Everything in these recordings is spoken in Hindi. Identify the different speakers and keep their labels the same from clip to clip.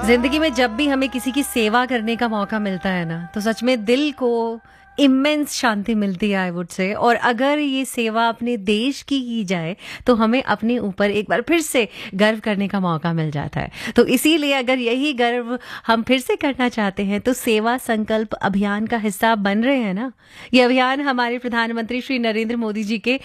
Speaker 1: जिंदगी में जब भी हमें किसी की सेवा करने का मौका मिलता है ना, तो सच में दिल को इमेंस शांति मिलती है, आई वुड से। और अगर ये सेवा अपने देश की जाए तो हमें अपने ऊपर एक बार फिर से गर्व करने का मौका मिल जाता है। तो इसीलिए अगर यही गर्व हम फिर से करना चाहते हैं तो सेवा संकल्प अभियान का हिस्सा बन रहे हैं ना। ये अभियान हमारे प्रधानमंत्री श्री नरेंद्र मोदी जी के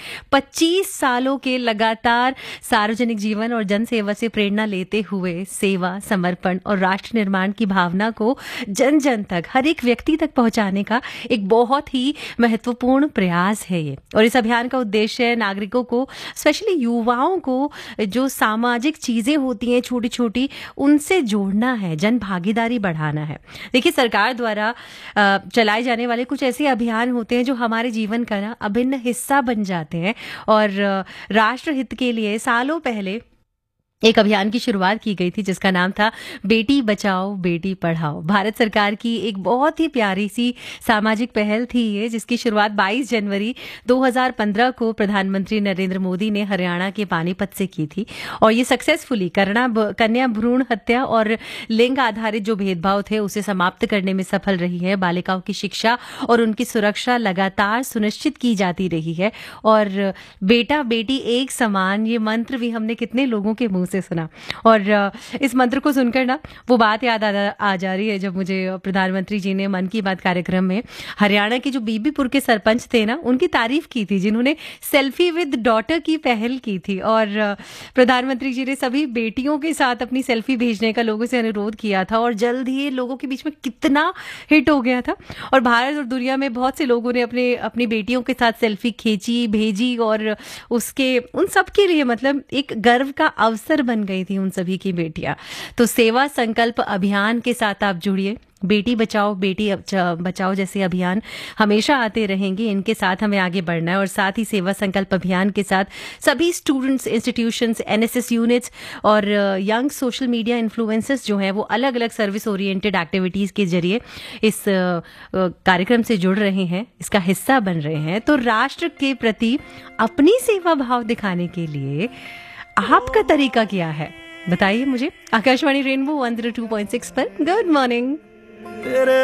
Speaker 1: 25 सालों के लगातार सार्वजनिक जीवन और जन सेवा से प्रेरणा लेते हुए सेवा, समर्पण और राष्ट्र निर्माण की भावना को जन जन तक, हर एक व्यक्ति तक पहुंचाने का एक बहुत ही महत्वपूर्ण प्रयास है ये। और इस अभियान का उद्देश्य नागरिकों को, स्पेशली युवाओं को, जो सामाजिक चीजें होती हैं छोटी छोटी, उनसे जोड़ना है, जन भागीदारी बढ़ाना है। देखिए, सरकार द्वारा चलाए जाने वाले कुछ ऐसे अभियान होते हैं जो हमारे जीवन का ना अभिन्न हिस्सा बन जाते हैं। और राष्ट्रहित के लिए सालों पहले एक अभियान की शुरुआत की गई थी जिसका नाम था बेटी बचाओ बेटी पढ़ाओ। भारत सरकार की एक बहुत ही प्यारी सी सामाजिक पहल थी ये, जिसकी शुरुआत 22 जनवरी 2015 को प्रधानमंत्री नरेंद्र मोदी ने हरियाणा के पानीपत से की थी। और ये सक्सेसफुली कन्या भ्रूण हत्या और लिंग आधारित जो भेदभाव थे उसे समाप्त करने में सफल रही है। बालिकाओं की शिक्षा और उनकी सुरक्षा लगातार सुनिश्चित की जाती रही है। और बेटा बेटी एक समान, ये मंत्र भी हमने कितने लोगों के मुंह से सुना। और इस मंत्र को सुनकर ना वो बात याद आ जा रही है जब मुझे प्रधानमंत्री जी ने मन की बात कार्यक्रम में हरियाणा के जो बीबीपुर के सरपंच थे ना, उनकी तारीफ की थी, जिन्होंने सेल्फी विद डॉटर की पहल की थी। और प्रधानमंत्री जी ने सभी बेटियों के साथ अपनी सेल्फी भेजने का लोगों से अनुरोध किया था और जल्द ही लोगों के बीच में कितना हिट हो गया था। और भारत और दुनिया में बहुत से लोगों ने अपनी बेटियों के साथ सेल्फी खींची, भेजी, और उसके उन सब के लिए मतलब एक गर्व का अवसर बन गई थी उन सभी की बेटियां। तो सेवा संकल्प अभियान के साथ आप जुड़िए। बेटी बचाओ बेटी बचाओ जैसे अभियान हमेशा आते रहेंगे, इनके साथ हमें आगे बढ़ना है। और साथ ही सेवा संकल्प अभियान के साथ सभी स्टूडेंट्स, इंस्टीट्यूशंस, एनएसएस यूनिट्स और यंग सोशल मीडिया इन्फ्लुएंसर्स जो हैं वो अलग अलग सर्विस ओरिएंटेड एक्टिविटीज के जरिए इस कार्यक्रम से जुड़ रहे हैं, इसका हिस्सा बन रहे हैं। तो राष्ट्र के प्रति अपनी सेवा भाव दिखाने के लिए आपका तरीका क्या है, बताइए मुझे। आकाशवाणी रेनबो 102.6 पर गुड मॉर्निंग।